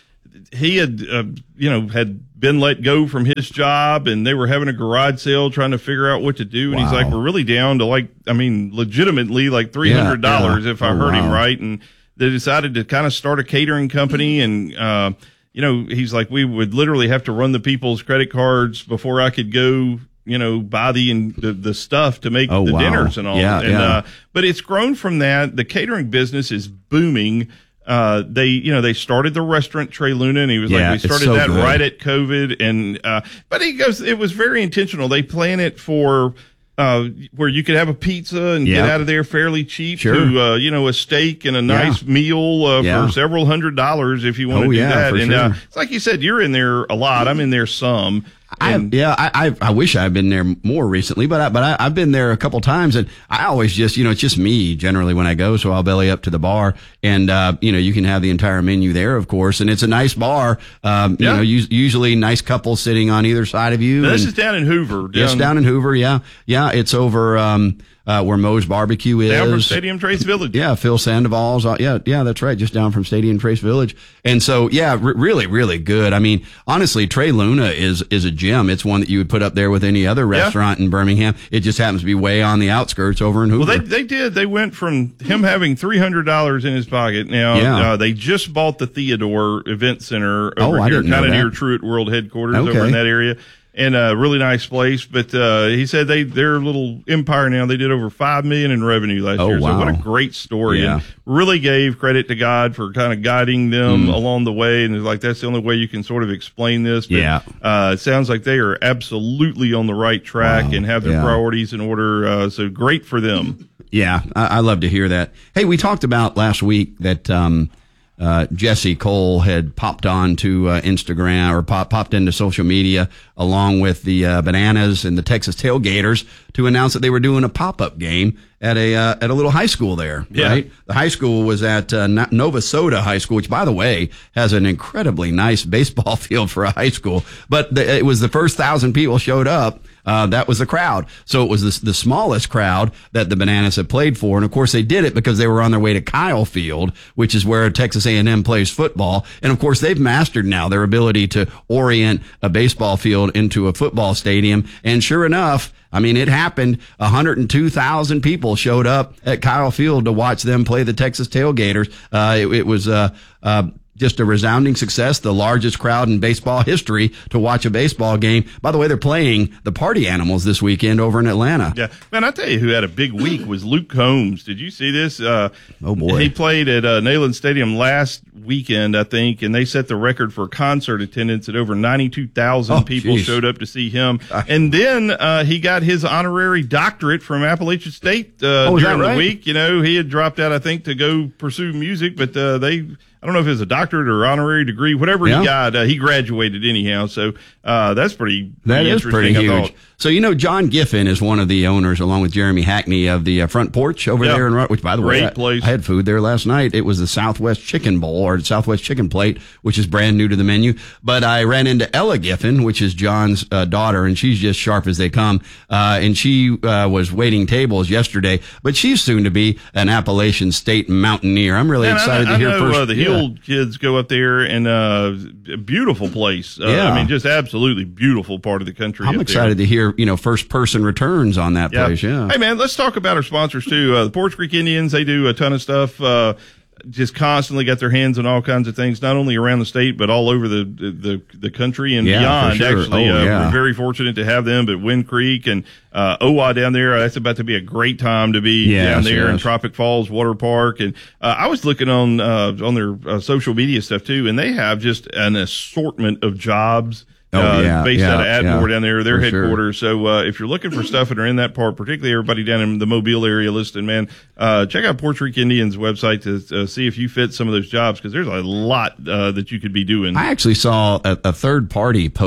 Speaker 21: he had, uh, you know, had been let go from his job, and they were having a garage sale trying to figure out what to do. And wow. he's like, we're really down to like, I mean, legitimately like three hundred dollars yeah, yeah. if I oh, heard wow. him right. And they decided to kind of start a catering company. And, uh, you know, he's like, we would literally have to run the people's credit cards before I could go, you know, buy the, the, the stuff to make oh, the wow. dinners and all.
Speaker 20: Yeah,
Speaker 21: and,
Speaker 20: yeah.
Speaker 21: uh, but it's grown from that. The catering business is booming. Uh, they, you know, they started the restaurant Trey Luna, and he was
Speaker 20: yeah,
Speaker 21: like, we started
Speaker 20: so
Speaker 21: that
Speaker 20: good.
Speaker 21: right at COVID. And, uh, but he goes, it was very intentional. They plan it for, uh, where you could have a pizza and
Speaker 20: yeah.
Speaker 21: get out of there fairly cheap
Speaker 20: sure.
Speaker 21: to, uh, you know, a steak and a nice
Speaker 20: yeah.
Speaker 21: meal, uh,
Speaker 20: yeah.
Speaker 21: for several hundred dollars if you want
Speaker 20: oh,
Speaker 21: to do
Speaker 20: yeah,
Speaker 21: that.
Speaker 20: For
Speaker 21: and,
Speaker 20: sure.
Speaker 21: uh, it's like you said, you're in there a lot. I'm in there some.
Speaker 20: I, yeah, I, I I wish I had been there more recently, but I, but I, I've been there a couple times, and I always just, you know, it's just me generally when I go, so I'll belly up to the bar, and uh, you know, you can have the entire menu there, of course, and it's a nice bar. Um,
Speaker 21: yeah.
Speaker 20: You know, us, usually nice couples sitting on either side of you.
Speaker 21: Now, this
Speaker 20: and,
Speaker 21: is down in Hoover. Down,
Speaker 20: yes, down in Hoover. Yeah, yeah, it's over. Um, Uh, where Moe's Barbecue is.
Speaker 21: Down from Stadium Trace Village.
Speaker 20: Yeah, Phil Sandoval's. Uh, yeah, yeah, that's right. Just down from Stadium Trace Village. And so, yeah, r- really, really good. I mean, honestly, Trey Luna is is a gem. It's one that you would put up there with any other restaurant yeah. in Birmingham. It just happens to be way on the outskirts over in Hoover.
Speaker 21: Well, they they did. They went from him having three hundred dollars in his pocket. Now,
Speaker 20: yeah.
Speaker 21: uh, they just bought the Theodore Event Center over
Speaker 20: oh, I
Speaker 21: here,
Speaker 20: kind
Speaker 21: of near Truett World headquarters
Speaker 20: okay.
Speaker 21: over in that area. And a really nice place, but uh, he said they they're a little empire now. They did over five million in revenue last
Speaker 20: oh,
Speaker 21: year.
Speaker 20: Wow.
Speaker 21: So what a great story!
Speaker 20: Yeah.
Speaker 21: And really gave credit to God for kind of guiding them
Speaker 20: mm.
Speaker 21: along the way. And it's like that's the only way you can sort of explain this. But,
Speaker 20: yeah,
Speaker 21: uh, it sounds like they are absolutely on the right track wow. and have their
Speaker 20: yeah.
Speaker 21: priorities in order. Uh, so great for them.
Speaker 20: Yeah, I, I love to hear that. Hey, we talked about last week that. Um, Uh, Jesse Cole had popped on to uh, Instagram or pop, popped into social media along with the uh, Bananas and the Texas Tailgaters to announce that they were doing a pop-up game at a uh, at a little high school there.
Speaker 21: Yeah.
Speaker 20: Right, the high school was at uh, Nova Soda High School, which, by the way, has an incredibly nice baseball field for a high school. But the, it was the first thousand people showed up. Uh, that was the crowd. So it was the, the smallest crowd that the Bananas had played for. And of course they did it because they were on their way to Kyle Field, which is where Texas A and M plays football. And of course they've mastered now their ability to orient a baseball field into a football stadium. And sure enough, I mean, it happened. one hundred two thousand people showed up at Kyle Field to watch them play the Texas Tailgaters. Uh, it, it was, uh, uh, just a resounding success, the largest crowd in baseball history to watch a baseball game. By the way, they're playing the Party Animals this weekend over in Atlanta.
Speaker 21: Yeah. Man, I tell you who had a big week was Luke Combs. Did you see this? Uh,
Speaker 20: oh, boy.
Speaker 21: He played at uh, Neyland Stadium last weekend, I think, and they set the record for concert attendance at over ninety-two thousand
Speaker 20: oh,
Speaker 21: people
Speaker 20: geez.
Speaker 21: showed up to see him. And then uh, he got his honorary doctorate from Appalachian State uh,
Speaker 20: oh,
Speaker 21: during
Speaker 20: right?
Speaker 21: the week. You know, he had dropped out, I think, to go pursue music, but uh, they... I don't know if it's a doctorate or honorary degree, whatever
Speaker 20: yeah.
Speaker 21: he got, uh, he graduated anyhow. So, uh, that's pretty, pretty
Speaker 20: that is pretty
Speaker 21: I
Speaker 20: huge.
Speaker 21: thought.
Speaker 20: So, you know, John Giffen is one of the owners, along with Jeremy Hackney, of the uh, Front Porch over
Speaker 21: yeah.
Speaker 20: there in Ro- which, by the
Speaker 21: Great
Speaker 20: way, I,
Speaker 21: place.
Speaker 20: I had food there last night. It was the Southwest Chicken Bowl or Southwest Chicken Plate, which is brand new to the menu. But I ran into Ella Giffen, which is John's uh, daughter, and she's just sharp as they come. Uh, and she uh, was waiting tables yesterday, but she's soon to be an Appalachian State mountaineer. I'm really
Speaker 21: Man,
Speaker 20: excited
Speaker 21: I know,
Speaker 20: to hear
Speaker 21: I know,
Speaker 20: first.
Speaker 21: Uh, the
Speaker 20: yeah.
Speaker 21: Hill kids go up there, and uh, a beautiful place. Uh,
Speaker 20: yeah.
Speaker 21: I mean, just absolutely beautiful part of the country.
Speaker 20: I'm excited
Speaker 21: there.
Speaker 20: to hear, you know, first person returns on that
Speaker 21: yeah.
Speaker 20: place. Yeah.
Speaker 21: Hey, man, let's talk about our sponsors too. Uh, the Porch Creek Indians, they do a ton of stuff. Uh, just constantly got their hands on all kinds of things, not only around the state, but all over the the, the country and
Speaker 20: yeah,
Speaker 21: beyond.
Speaker 20: Sure.
Speaker 21: Actually,
Speaker 20: oh,
Speaker 21: uh,
Speaker 20: yeah.
Speaker 21: we're very fortunate to have them at Wind Creek and uh, O W A down there. That's about to be a great time to be
Speaker 20: yes,
Speaker 21: down there
Speaker 20: yes.
Speaker 21: in Tropic Falls Water Park. And uh, I was looking on uh, on their uh, social media stuff too, and they have just an assortment of jobs.
Speaker 20: Oh,
Speaker 21: uh,
Speaker 20: yeah,
Speaker 21: based
Speaker 20: yeah,
Speaker 21: out of Atmore
Speaker 20: yeah,
Speaker 21: down there, their
Speaker 20: for
Speaker 21: headquarters.
Speaker 20: Sure.
Speaker 21: So, uh, if you're looking for stuff and are in that part, particularly everybody down in the Mobile area listening, man, uh, check out Porch Creek Indians website to uh, see if you fit some of those jobs, because there's a lot, uh, that you could be doing.
Speaker 20: I actually saw a, a third party post,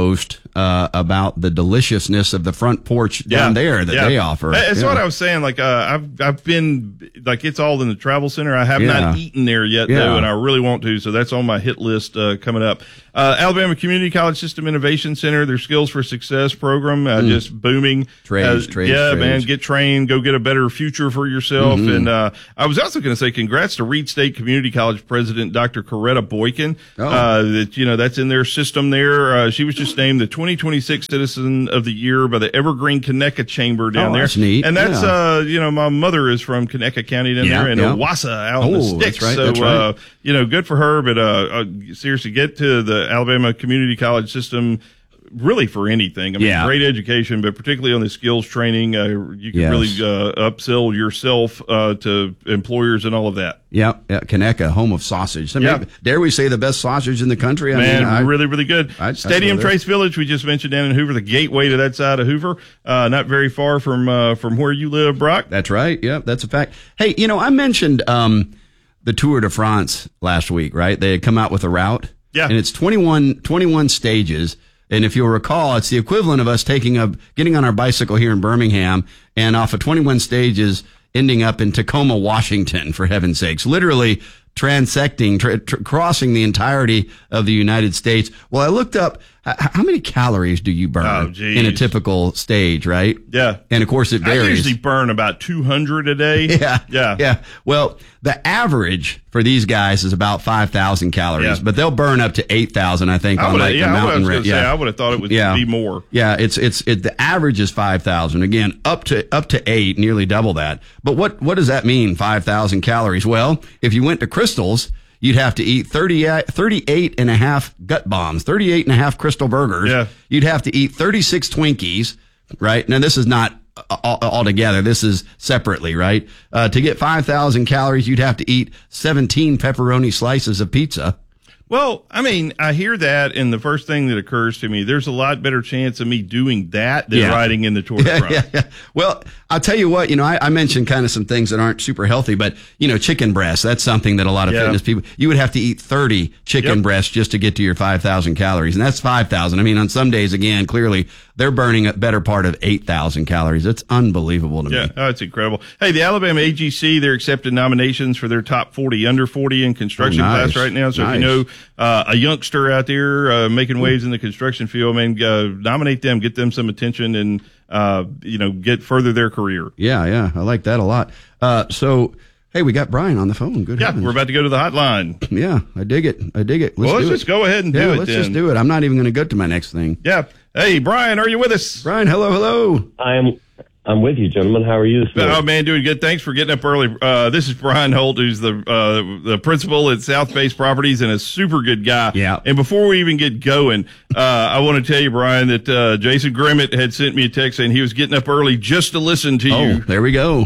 Speaker 20: uh, about the deliciousness of the front porch down
Speaker 21: Yeah,
Speaker 20: there that
Speaker 21: yeah.
Speaker 20: they offer.
Speaker 21: That's
Speaker 20: Yeah.
Speaker 21: what I was saying. Like, uh, I've I've been like it's all in the travel center. I have
Speaker 20: Yeah.
Speaker 21: not eaten there yet
Speaker 20: Yeah.
Speaker 21: though, and I really want to. So that's on my hit list uh, coming up. Uh, Alabama Community College System Innovation Center, their Skills for Success program, uh,
Speaker 20: Mm.
Speaker 21: just booming.
Speaker 20: Trades,
Speaker 21: uh,
Speaker 20: trades,
Speaker 21: yeah,
Speaker 20: trades.
Speaker 21: man, get trained, go get a better future for yourself.
Speaker 20: Mhm.
Speaker 21: And uh, I was also going to say congrats to Reed State Community College President Doctor Coretta Boykin.
Speaker 20: Oh.
Speaker 21: Uh, that you know that's in their system there. Uh, she was just named the twenty twenty-six Citizen of the Year by the Evergreen Conecuh Chamber down
Speaker 20: Oh,
Speaker 21: there.
Speaker 20: that's neat.
Speaker 21: And that's
Speaker 20: Yeah.
Speaker 21: uh, you know, my mother is from Conecuh County down
Speaker 20: Yeah,
Speaker 21: there in
Speaker 20: yeah.
Speaker 21: Owasso out in the
Speaker 20: Oh, that's
Speaker 21: sticks.
Speaker 20: right,
Speaker 21: so
Speaker 20: that's right.
Speaker 21: uh, you know, good for her. But uh, uh, seriously, get to the Alabama Community College System. Really for anything. I mean,
Speaker 20: Yeah.
Speaker 21: great education, but particularly on the skills training, uh, you can
Speaker 20: Yes.
Speaker 21: really uh, upsell yourself uh, to employers and all of that.
Speaker 20: Yeah, yeah, Conecuh, home of sausage. I mean,
Speaker 21: Yeah.
Speaker 20: dare we say the best sausage in the country? I
Speaker 21: Man,
Speaker 20: mean, I,
Speaker 21: really, really good.
Speaker 20: I- I
Speaker 21: Stadium
Speaker 20: go there.
Speaker 21: Trace Village, we just mentioned down in Hoover, the gateway to that side of Hoover, uh, not very far from uh, from where you live, Brock.
Speaker 20: That's right. Yeah, that's a fact. Hey, you know, I mentioned um, the Tour de France last week, right? They had come out with a route.
Speaker 21: Yeah.
Speaker 20: And it's twenty-one, twenty-one stages. And if you'll recall, it's the equivalent of us taking a, getting on our bicycle here in Birmingham and off of twenty-one stages ending up in Tacoma, Washington, for heaven's sakes. Literally transecting, tra- tra- crossing the entirety of the United States. Well, I looked up, h- how many calories do you burn
Speaker 21: Oh, geez.
Speaker 20: in a typical stage, right?
Speaker 21: Yeah.
Speaker 20: And of course it varies.
Speaker 21: I usually burn about two hundred a day.
Speaker 20: Yeah.
Speaker 21: Yeah.
Speaker 20: Yeah. Well, the average for these guys is about five thousand calories,
Speaker 21: Yeah.
Speaker 20: but they'll burn up to eight thousand, I think,
Speaker 21: I
Speaker 20: on
Speaker 21: would've-
Speaker 20: like
Speaker 21: yeah,
Speaker 20: the
Speaker 21: I
Speaker 20: mountain
Speaker 21: was
Speaker 20: ra-
Speaker 21: gonna say, I would've thought it would be more.
Speaker 20: Yeah. It's, it's, it, the average is five thousand. Again, up to, up to eight, nearly double that. But what, what does that mean? five thousand calories? Well, if you went to Crystal's, you'd have to eat thirty, thirty-eight and a half gut bombs, thirty-eight and a half Crystal burgers.
Speaker 21: Yeah.
Speaker 20: You'd have to eat thirty-six Twinkies, right? Now, this is not all, all together. This is separately, right? Uh, to get five thousand calories, you'd have to eat seventeen pepperoni slices of pizza.
Speaker 21: Well, I mean, I hear that, and the first thing that occurs to me, there's a lot better chance of me doing that than
Speaker 20: Yeah.
Speaker 21: riding in the Tour de
Speaker 20: Yeah,
Speaker 21: France.
Speaker 20: yeah, yeah. Well, I'll tell you what, you know, I, I mentioned kind of some things that aren't super healthy, but, you know, chicken breast, that's something that a lot of
Speaker 21: Yeah.
Speaker 20: fitness people, you would have to eat thirty chicken
Speaker 21: Yep.
Speaker 20: breasts just to get to your five thousand calories. And that's five thousand. I mean, on some days, again, clearly they're burning a better part of eight thousand calories. It's unbelievable to
Speaker 21: Yeah,
Speaker 20: me.
Speaker 21: oh, it's incredible. Hey, the Alabama A G C, they're accepting nominations for their top forty, under forty in construction
Speaker 20: Oh, nice.
Speaker 21: class right now. So if
Speaker 20: Nice.
Speaker 21: you know uh, a youngster out there uh, making waves in the construction field, man, uh, nominate them, get them some attention, and uh, you know, get further their career.
Speaker 20: Yeah, yeah. I like that a lot. Uh, so, hey, we got Brian on the phone. Good
Speaker 21: Yeah,
Speaker 20: heavens.
Speaker 21: we're about to go to the hotline.
Speaker 20: Yeah, I dig it. I dig it. Let's
Speaker 21: Well, let's
Speaker 20: do
Speaker 21: just
Speaker 20: it.
Speaker 21: go ahead and do
Speaker 20: yeah,
Speaker 21: it
Speaker 20: let's
Speaker 21: then.
Speaker 20: just do it. I'm not even going to go to my next thing.
Speaker 21: Yeah. Hey, Brian, are you with us?
Speaker 20: Brian, hello, hello.
Speaker 2: I am. I'm with you, gentlemen. How are you this morning?
Speaker 21: Oh man, doing good. Thanks for getting up early. Uh, this is Brian Holt, who's the uh, the principal at South Base Properties and a super good guy.
Speaker 20: Yeah.
Speaker 21: And before we even get going, uh, I want to tell you, Brian, that uh, Jason Grimmett had sent me a text saying he was getting up early just to listen to
Speaker 20: Oh,
Speaker 21: you.
Speaker 20: there we go.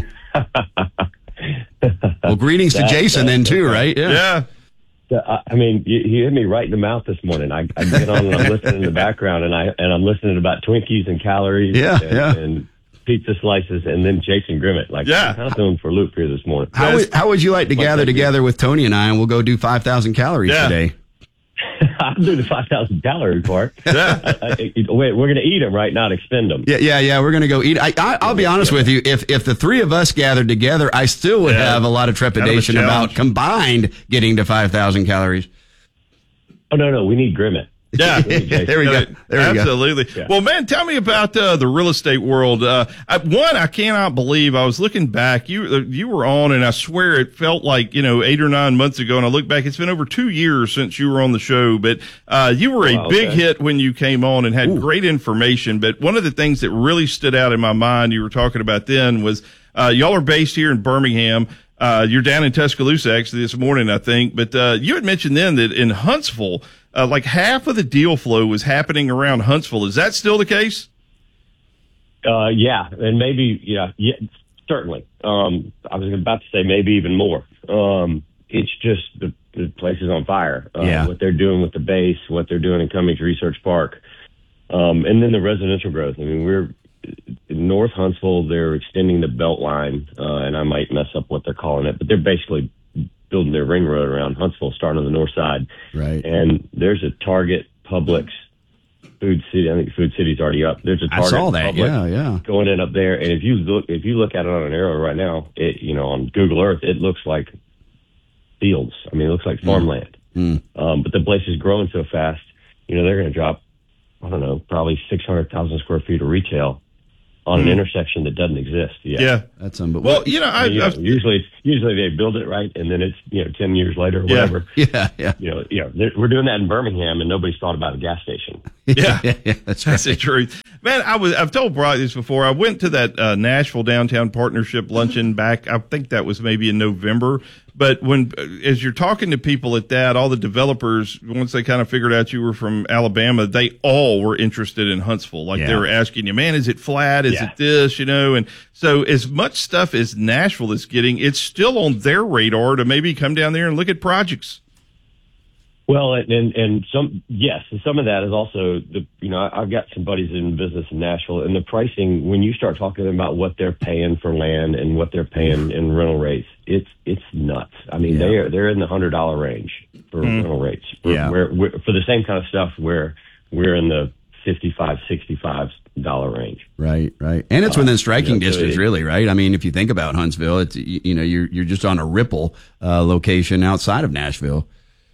Speaker 20: Well, greetings to
Speaker 2: That-
Speaker 20: Jason
Speaker 2: that-
Speaker 20: then too,
Speaker 2: that's
Speaker 20: right?
Speaker 21: Yeah.
Speaker 2: Yeah, I I mean, you, you hit me right in the mouth this morning. I, I get on and I'm listening in the background, and I and I'm listening about Twinkies and calories,
Speaker 20: Yeah,
Speaker 2: and,
Speaker 20: yeah.
Speaker 2: and pizza slices, and then Jason Grimmett. Like,
Speaker 21: Yeah.
Speaker 2: I'm kind of feeling for a loop here this morning.
Speaker 20: How would, how would you like to
Speaker 2: Well,
Speaker 20: gather
Speaker 2: thank you.
Speaker 20: together with Tony and I, and we'll go do five thousand calories
Speaker 21: Yeah.
Speaker 20: today?
Speaker 2: I'll do the five thousand calorie part.
Speaker 21: Yeah.
Speaker 2: I, I, wait, we're going to eat them, right? Not expend them.
Speaker 20: Yeah, yeah, yeah. We're gonna go eat. I, I, I'll be honest with you. If if the three of us gathered together, I still would
Speaker 21: Yeah.
Speaker 20: have a lot of trepidation
Speaker 21: Kind of a
Speaker 20: about
Speaker 21: challenge.
Speaker 20: combined getting to five thousand calories.
Speaker 2: Oh, no, no. We need Grimmett.
Speaker 21: Yeah,
Speaker 20: There we go. There we go.
Speaker 21: Absolutely.
Speaker 2: Yeah.
Speaker 21: Well, man, tell me about uh, the real estate world. Uh, I, one, I cannot believe I was looking back. You uh, you were on, and I swear it felt like you know eight or nine months ago. And I look back, it's been over two years since you were on the show. But uh, you were a
Speaker 2: Wow,
Speaker 21: big
Speaker 2: okay.
Speaker 21: hit when you came on and had
Speaker 20: Ooh.
Speaker 21: great information. But one of the things that really stood out in my mind, you were talking about then, was uh, y'all are based here in Birmingham. Uh, you're down in Tuscaloosa actually this morning, I think. But uh, you had mentioned then that in Huntsville, uh, like half of the deal flow was happening around Huntsville. Is that still the case?
Speaker 2: Uh, yeah, and maybe, yeah, yeah, certainly. Um, I was about to say maybe even more. Um, it's just the, the place is on fire. Uh,
Speaker 20: Yeah.
Speaker 2: What they're doing with the base, what they're doing in Cummings Research Park, um, and then the residential growth. I mean, we're in North Huntsville. They're extending the belt line, uh, and I might mess up what they're calling it, but they're basically building their ring road around Huntsville, starting on the north side.
Speaker 20: Right.
Speaker 2: And there's a Target, Publix, Food City. I think Food City's already up. There's a Target
Speaker 20: I saw that.
Speaker 2: Public
Speaker 20: Yeah, yeah.
Speaker 2: going in up there. And if you look, if you look at it on an arrow right now, it, you know, on Google Earth, it looks like fields. I mean, it looks like farmland.
Speaker 20: Mm.
Speaker 2: Um, but the place is growing so fast, you know, they're going to drop, I don't know, probably six hundred thousand square feet of retail on an
Speaker 21: Mm.
Speaker 2: intersection that doesn't exist yet.
Speaker 21: Yeah.
Speaker 20: That's unbelievable.
Speaker 21: Well, you know, I,
Speaker 2: I mean, you know,
Speaker 21: I've,
Speaker 2: usually, usually they build it right, and then it's you know ten years later, or
Speaker 21: Yeah.
Speaker 2: whatever.
Speaker 20: Yeah, yeah.
Speaker 2: You know, you know, they're- we're doing that in Birmingham, and nobody's thought about a gas station.
Speaker 21: yeah,
Speaker 20: yeah, that's
Speaker 21: that's the
Speaker 20: right.
Speaker 21: truth, man. I was I've told Brock this before. I went to that uh, Nashville Downtown Partnership luncheon back. I think that was maybe in November. But when as you're talking to people at that, all the developers, once they kind of figured out you were from Alabama, they all were interested in Huntsville. Like they
Speaker 20: Yeah.
Speaker 21: were asking you, man, is it flat? Is
Speaker 2: Yeah.
Speaker 21: it this? You know, and so as much stuff as Nashville is getting, it's still on their radar to maybe come down there and look at projects.
Speaker 2: Well, and, and and some yes, and some of that is also the you know I- I've got some buddies in business in Nashville, and the pricing when you start talking to them about what they're paying for land and what they're paying in rental rates, it's it's nuts. I mean,
Speaker 20: Yeah.
Speaker 2: they are they're in the hundred dollar range for
Speaker 21: Mm.
Speaker 2: rental rates. For,
Speaker 20: Yeah.
Speaker 2: where, where, for the same kind of stuff where we're in the fifty-five, sixty-five dollar range.
Speaker 20: Right, right, and it's within striking
Speaker 2: you know, so
Speaker 20: distance,
Speaker 2: it-
Speaker 20: really, right? I mean, if you think about Huntsville, it's you, you know you're you're just on a Ripple uh, location outside of Nashville.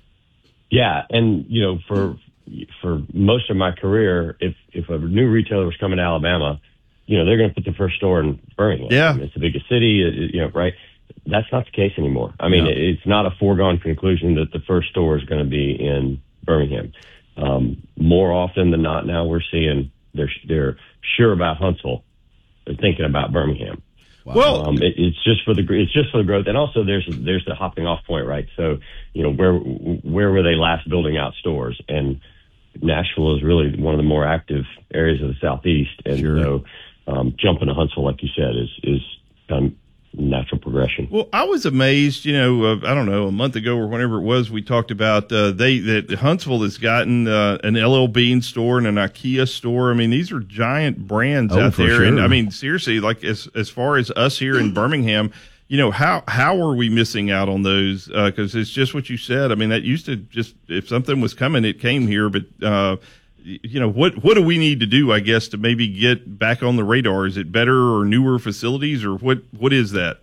Speaker 2: Yeah, and you know, for for most of my career, if if a new retailer was coming to Alabama, you know, they're going to put the first store in Birmingham.
Speaker 21: Yeah.
Speaker 2: I mean, it's the biggest city, it- you know, right? That's not the case anymore. I mean,
Speaker 20: Yeah.
Speaker 2: it's not a foregone conclusion that the first store is going to be in Birmingham. Um, more often than not, now we're seeing they're they're sure about Huntsville, they're thinking about Birmingham.
Speaker 21: Well,
Speaker 2: Um, it, it's just for the gr- it's just for the growth, and also there's there's the hopping off point, right? So you know where where were they last building out stores? And Nashville is really one of the more active areas of the Southeast, and
Speaker 20: Sure.
Speaker 2: so um, jumping to Huntsville, like you said, is is um, natural progression.
Speaker 21: Well, I was amazed, you know, uh, I don't know, a month ago or whenever it was, we talked about uh, they that Huntsville has gotten uh, an L L Bean store and an IKEA store. I mean, these are giant brands
Speaker 20: Oh,
Speaker 21: out
Speaker 20: for
Speaker 21: there. And
Speaker 20: sure.
Speaker 21: I mean, seriously, like as as far as us here in Birmingham, you know, how how are we missing out on those? Because it's just what you said. I mean, that used to just, if something was coming, it came here. But, uh, y- you know, what, what do we need to do, I guess, to maybe get back on the radar? Is it better or newer facilities, or what? what is that?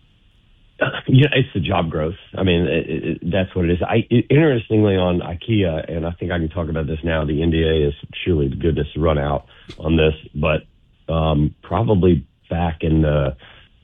Speaker 2: Yeah, it's the job growth. I mean, it, it, that's what it is. I it, interestingly on IKEA, and I think I can talk about this now. The N D A is surely the goodness run out on this, but um, probably back in the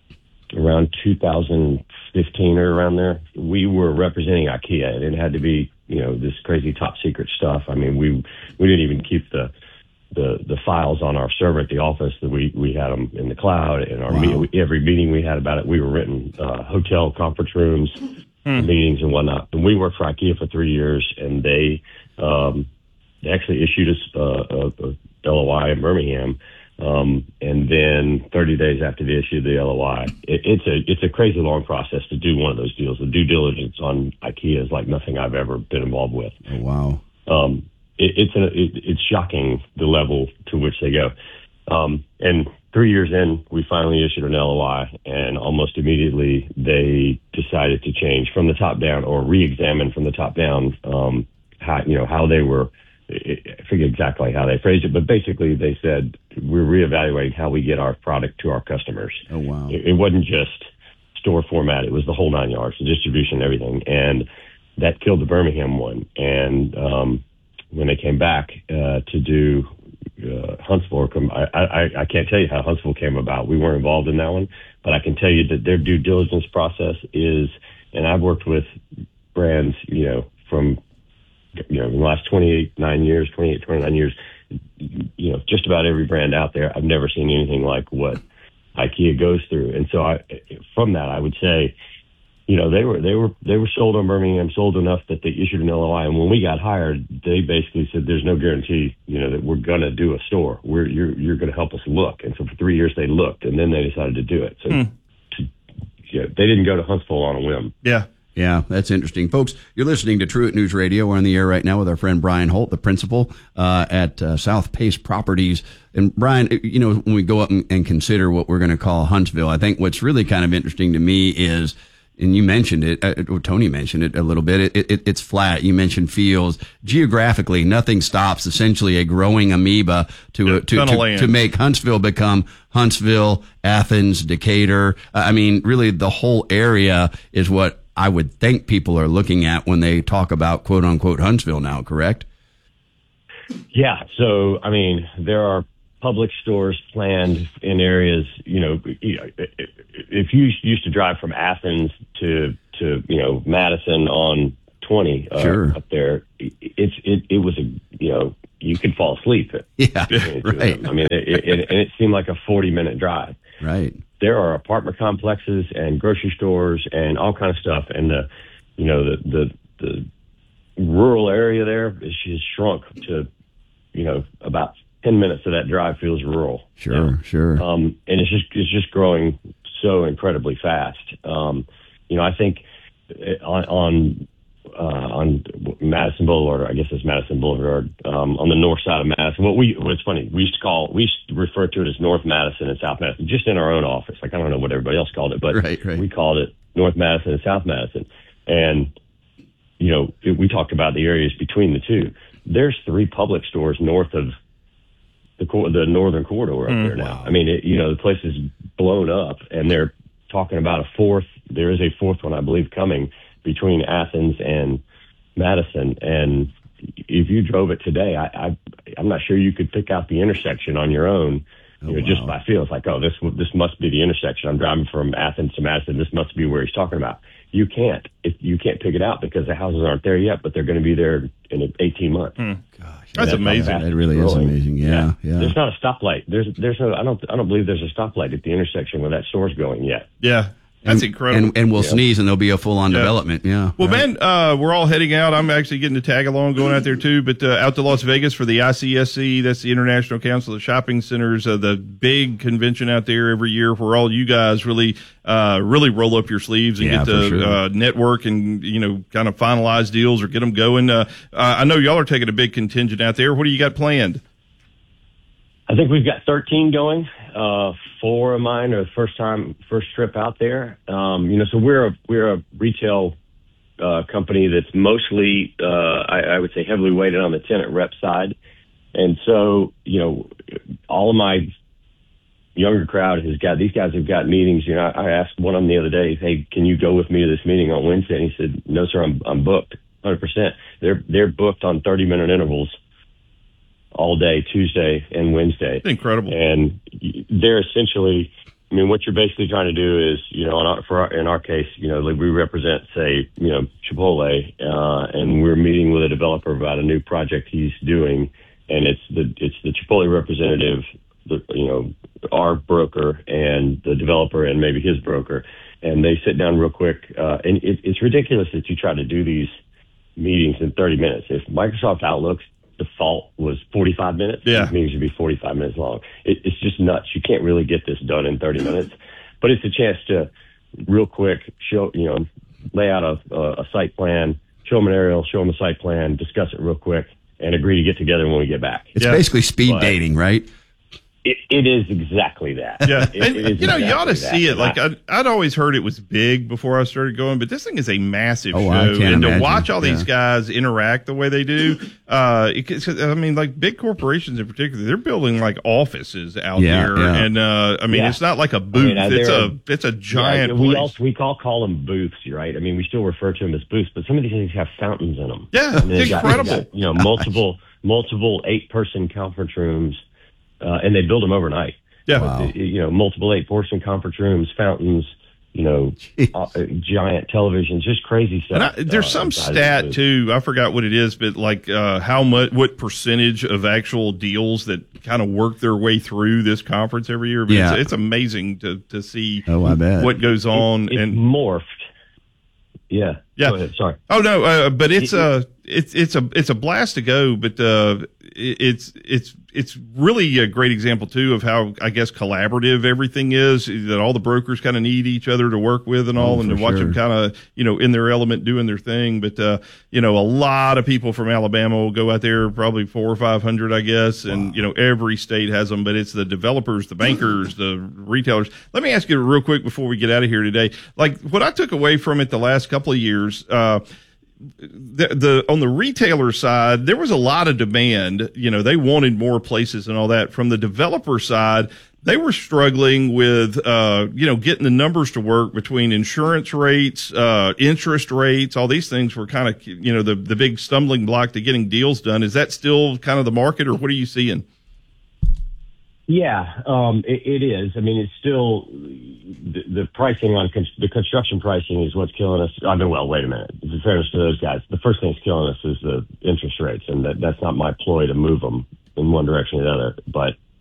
Speaker 2: around two thousand fifteen or around there, we were representing IKEA, and it had to be you know this crazy top secret stuff. I mean, we we didn't even keep the the the files on our server at the office. That we we had them in the cloud, and our
Speaker 20: Wow.
Speaker 2: meet, every meeting we had about it, we were written uh, hotel conference rooms, meetings and whatnot. And we worked for IKEA for three years, and they um, they actually issued us uh, a, a L O I in Birmingham. Um, and then thirty days after they issued the L O I, it, it's a it's a crazy long process to do one of those deals. The due diligence on IKEA is like nothing I've ever been involved with.
Speaker 20: Oh, wow.
Speaker 2: Um, it, it's a, it, it's shocking the level to which they go. Um, and three years in, we finally issued an L O I, and almost immediately they decided to change from the top down, or re-examine from the top down um, how you know how they were. I forget exactly how they phrased it, but basically they said we're reevaluating how we get our product to our customers.
Speaker 20: Oh, wow.
Speaker 2: It, it wasn't just store format; it was the whole nine yards, the distribution, and everything, and that killed the Birmingham one. And um, when they came back uh, to do uh, Huntsville, I, I, I can't tell you how Huntsville came about. We weren't involved in that one, but I can tell you that their due diligence process is, and I've worked with brands, you know, from you know, in the last twenty-nine years, twenty-eight, twenty-nine years, you know, just about every brand out there, I've never seen anything like what IKEA goes through. And so I, from that, I would say, you know, they were, they were, they were sold on Birmingham, sold enough that they issued an L O I. And when we got hired, they basically said, there's no guarantee, you know, that we're going to do a store. We're, you're, you're going to help us look. And so for three years they looked, and then they decided to do it. So
Speaker 21: Hmm.
Speaker 2: to, yeah, they didn't go to Huntsville on a whim.
Speaker 21: Yeah.
Speaker 20: Yeah, that's interesting. Folks, you're listening to Truett News Radio. We're on the air right now with our friend Brian Holt, the principal uh, at uh, South Pace Properties. And Brian, you know, when we go up and, and consider what we're going to call Huntsville, I think what's really kind of interesting to me is, and you mentioned it, uh, or Tony mentioned it a little bit, it, it, it's flat. You mentioned fields. Geographically, nothing stops essentially a growing amoeba to, uh, to, to, to make Huntsville become Huntsville, Athens, Decatur. Uh, I mean, really the whole area is what I would think people are looking at when they talk about quote unquote Huntsville now, correct?
Speaker 2: Yeah. So, I mean, there are public stores planned in areas, you know, if you used to drive from Athens to, to, you know, Madison on twenty uh,
Speaker 20: sure.
Speaker 2: up there, it's, it, it was a, you know, you could fall asleep.
Speaker 20: Yeah. Right.
Speaker 2: I mean, it, it, and it seemed like a forty minute drive.
Speaker 20: Right.
Speaker 2: There are apartment complexes and grocery stores and all kind of stuff. And the, you know, the, the, the rural area there is has shrunk to, you know, about ten minutes of that drive feels rural.
Speaker 20: Sure,
Speaker 2: you know?
Speaker 20: sure.
Speaker 2: Um, and it's just, it's just growing so incredibly fast. Um, you know, I think on, on, uh, on Madison Boulevard, or I guess it's Madison Boulevard, um, on the north side of Madison, what we, what's funny, we used to call, we used to refer to it as North Madison and South Madison, just in our own office. Like, I don't know what everybody else called it, but
Speaker 20: right, right.
Speaker 2: we called it North Madison and South Madison. And, you know, it, we talked about the areas between the two. There's three public stores north of the the northern corridor up mm, there now. Wow. I mean, it, you know, the place is blown up, and they're talking about a fourth. There is a fourth one, I believe, coming between Athens and Madison. And if you drove it today, I, I I'm not sure you could pick out the intersection on your own. You know, oh, wow. Just by feel, it's like, oh, this this must be the intersection. I'm driving from Athens to Madison. This must be where he's talking about. You can't. If you can't pick it out because the houses aren't there yet, but they're going to be there in eighteen months.
Speaker 21: Mm. Gosh, that's, that's amazing.
Speaker 20: That really is amazing. Yeah, yeah,
Speaker 2: yeah. There's not a stoplight. There's there's no. I don't I don't believe there's a stoplight at the intersection where that store's going yet.
Speaker 21: Yeah. That's
Speaker 20: and,
Speaker 21: incredible.
Speaker 20: And, and we'll
Speaker 2: yeah.
Speaker 20: sneeze and there'll be a full-on
Speaker 21: yeah.
Speaker 20: development. Yeah.
Speaker 21: Well,
Speaker 20: right.
Speaker 21: man, uh, we're all heading out. I'm actually getting to tag along, going out there too, but uh, out to Las Vegas for the I C S C. That's the International Council of Shopping Centers, uh, the big convention out there every year where all you guys really, uh, really roll up your sleeves and
Speaker 20: yeah,
Speaker 21: get to
Speaker 20: sure.
Speaker 21: uh, network and, you know, kind of finalize deals or get them going. Uh, uh, I know y'all are taking a big contingent out there. What do you got planned?
Speaker 2: I think we've got thirteen going. Uh, four of mine are the first time, first trip out there. Um, you know, so we're a, we're a retail, uh, company that's mostly, uh, I, I would say heavily weighted on the tenant rep side. And so, you know, all of my younger crowd has got, these guys have got meetings. You know, I, I asked one of them the other day, hey, can you go with me to this meeting on Wednesday? And he said, no, sir, I'm, I'm booked one hundred percent. They're, they're booked on thirty minute intervals all day, Tuesday and Wednesday.
Speaker 21: Incredible.
Speaker 2: And they're essentially, I mean, what you're basically trying to do is, you know, in our, for our, in our case, you know, like we represent, say, you know, Chipotle, uh, and we're meeting with a developer about a new project he's doing, and it's the it's the Chipotle representative, the, you know, our broker and the developer and maybe his broker, and they sit down real quick, uh, and it, it's ridiculous that you try to do these meetings in thirty minutes. If Microsoft Outlook's default was forty-five minutes,
Speaker 21: yeah.
Speaker 2: these meetings should be forty-five minutes long. It, it's just nuts. You can't really get this done in thirty minutes, but it's a chance to real quick show, you know, lay out a, a, a site plan, show them an aerial, show them a site plan, discuss it real quick, and agree to get together when we get back.
Speaker 20: It's
Speaker 21: yeah.
Speaker 20: basically speed
Speaker 2: but
Speaker 20: dating, right?
Speaker 2: It, it is exactly that.
Speaker 21: Yeah,
Speaker 2: it,
Speaker 21: and
Speaker 2: it is
Speaker 21: you know,
Speaker 2: exactly
Speaker 21: you ought to
Speaker 2: that.
Speaker 21: see it. Like I'd, I'd always heard it was big before I started going, but this thing is a massive
Speaker 20: oh,
Speaker 21: show,
Speaker 20: I can't
Speaker 21: and
Speaker 20: imagine.
Speaker 21: to watch all
Speaker 20: yeah.
Speaker 21: these guys interact the way they do, uh, it, I mean, like big corporations in particular, they're building like offices out
Speaker 20: yeah,
Speaker 21: there,
Speaker 20: yeah.
Speaker 21: and uh, I mean,
Speaker 2: yeah.
Speaker 21: it's not like a booth;
Speaker 2: I mean,
Speaker 21: it's a it's a giant.
Speaker 2: Yeah, we
Speaker 21: place.
Speaker 2: all we all call them booths, right? I mean, we still refer to them as booths, but some of these things have fountains in them.
Speaker 21: Yeah,
Speaker 2: I mean,
Speaker 21: it's
Speaker 2: got,
Speaker 21: incredible.
Speaker 2: Got, you know, multiple multiple eight person conference rooms, uh, and they build them overnight.
Speaker 21: Yeah,
Speaker 20: wow.
Speaker 2: You know, multiple eight person conference rooms, fountains, you know, uh, giant televisions, just crazy stuff.
Speaker 21: And I, there's
Speaker 2: uh,
Speaker 21: some stat too. I forgot what it is, but like uh, how much, what percentage of actual deals that kind of work their way through this conference every year. But
Speaker 20: yeah.
Speaker 21: it's, it's amazing to to see.
Speaker 20: Oh, I bet.
Speaker 21: What goes on
Speaker 2: it, it
Speaker 21: and
Speaker 2: morphed. Yeah.
Speaker 21: Yeah.
Speaker 2: Go ahead. Sorry.
Speaker 21: Oh no, uh, but it's a it's it's a it's a blast to go. But uh, it's it's it's really a great example too of how I guess collaborative everything is. That all the brokers kind of need each other to work with and all,
Speaker 20: oh,
Speaker 21: and to watch
Speaker 20: sure.
Speaker 21: them kind of you know in their element doing their thing. But uh, you know, a lot of people from Alabama will go out there, probably four or five hundred, I guess, and wow. you know every state has them. But it's the developers, the bankers, the retailers. Let me ask you real quick before we get out of here today. Like what I took away from it the last couple of years. Uh, The, the on the retailer side, there was a lot of demand. You know, they wanted more places and all that. From the developer side, they were struggling with, uh, you know, getting the numbers to work between insurance rates, uh, interest rates. All these things were kind of, you know, the the big stumbling block to getting deals done. Is that still kind of the market, or what are you seeing?
Speaker 2: Yeah, um, it, it is. I mean, it's still the, the pricing on con- the construction pricing is what's killing us. I mean, well, wait a minute. In fairness to those guys, the first thing that's killing us is the interest rates, and that, that's not my ploy to move them in one direction or the other. But